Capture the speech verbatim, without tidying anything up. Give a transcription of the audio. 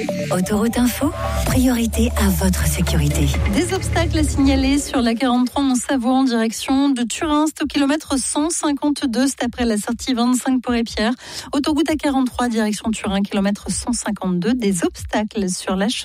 Autoroute Info, priorité à votre sécurité. Des obstacles à signaler sur la quarante-trois en Savoie en direction de Turin, c'est au kilomètre cent cinquante-deux, c'est après la sortie vingt-cinq pour Épierre. Autoroute A quarante-trois direction Turin, kilomètre cent cinquante-deux, des obstacles sur la chaussée.